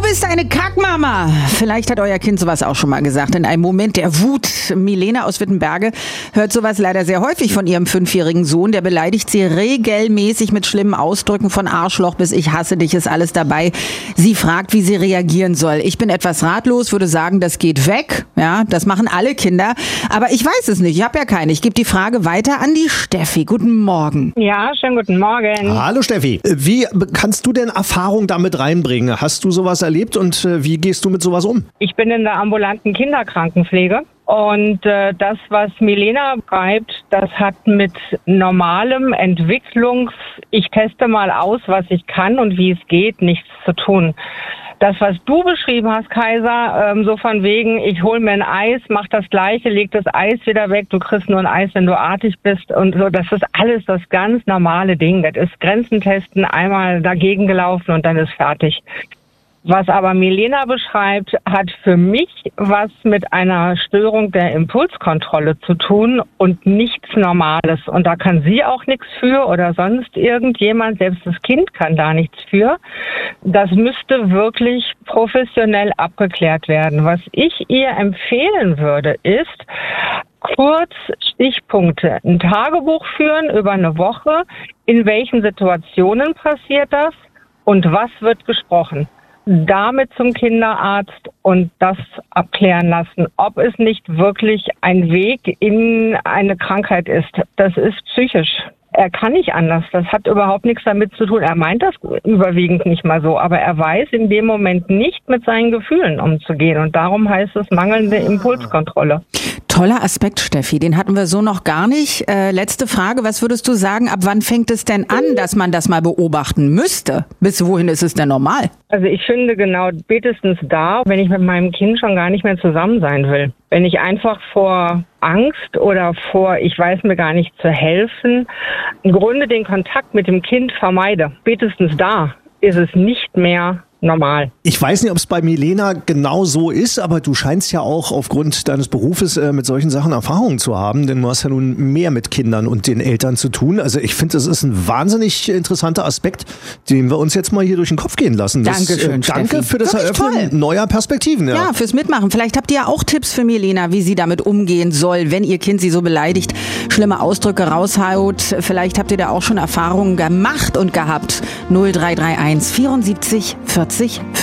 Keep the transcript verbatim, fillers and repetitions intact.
bist eine Kackmama. Vielleicht hat euer Kind sowas auch schon mal gesagt. In einem Moment der Wut. Milena aus Wittenberge hört sowas leider sehr häufig von ihrem fünfjährigen Sohn. Der beleidigt sie regelmäßig mit schlimmen Ausdrücken, von Arschloch bis ich hasse dich ist alles dabei. Sie fragt, wie sie reagieren soll. Ich bin etwas ratlos, würde sagen, das geht weg. Ja, das machen alle Kinder. Aber ich weiß es nicht. Ich habe ja keine. Ich gebe die Frage weiter an die Steffi. Guten Morgen. Ja, schönen guten Morgen. Hallo Steffi. Wie kannst du denn Erfahrung damit reinbringen? Hast du sowas erlebt und äh, wie gehst du mit sowas um? Ich bin in der ambulanten Kinderkrankenpflege und äh, das, was Milena schreibt, das hat mit normalem Entwicklungs-, ich teste mal aus, was ich kann und wie es geht, nichts zu tun. Das, was du beschrieben hast, Kaiser, ähm, so von wegen, ich hol mir ein Eis, mach das Gleiche, leg das Eis wieder weg, du kriegst nur ein Eis, wenn du artig bist und so, das ist alles das ganz normale Ding. Das ist Grenzen testen, einmal dagegen gelaufen und dann ist fertig. Was aber Milena beschreibt, hat für mich was mit einer Störung der Impulskontrolle zu tun und nichts Normales. Und da kann sie auch nichts für oder sonst irgendjemand, selbst das Kind kann da nichts für. Das müsste wirklich professionell abgeklärt werden. Was ich ihr empfehlen würde, ist, kurz Stichpunkte, ein Tagebuch führen über eine Woche. In welchen Situationen passiert das und was wird gesprochen? Damit zum Kinderarzt und das abklären lassen, ob es nicht wirklich ein Weg in eine Krankheit ist. Das ist psychisch. Er kann nicht anders. Das hat überhaupt nichts damit zu tun. Er meint das überwiegend nicht mal so, aber er weiß in dem Moment nicht mit seinen Gefühlen umzugehen und darum heißt es mangelnde Impulskontrolle. Toller Aspekt, Steffi, den hatten wir so noch gar nicht. Äh, letzte Frage, was würdest du sagen, ab wann fängt es denn an, dass man das mal beobachten müsste? Bis wohin ist es denn normal? Also ich finde genau spätestens da, wenn ich mit meinem Kind schon gar nicht mehr zusammen sein will. Wenn ich einfach vor Angst oder vor, ich weiß mir gar nicht zu helfen, im Grunde den Kontakt mit dem Kind vermeide. Spätestens da ist es nicht mehr normal. Ich weiß nicht, ob es bei Milena genau so ist, aber du scheinst ja auch aufgrund deines Berufes äh, mit solchen Sachen Erfahrungen zu haben, denn du hast ja nun mehr mit Kindern und den Eltern zu tun. Also ich finde, das ist ein wahnsinnig interessanter Aspekt, den wir uns jetzt mal hier durch den Kopf gehen lassen. Das, Dankeschön, äh, danke Steffi. für das Wirklich Eröffnen toll. neuer Perspektiven. Ja. Ja, fürs Mitmachen. Vielleicht habt ihr ja auch Tipps für Milena, wie sie damit umgehen soll, wenn ihr Kind sie so beleidigt, schlimme Ausdrücke raushaut. Vielleicht habt ihr da auch schon Erfahrungen gemacht und gehabt. null drei drei eins vierundsiebzig vierzig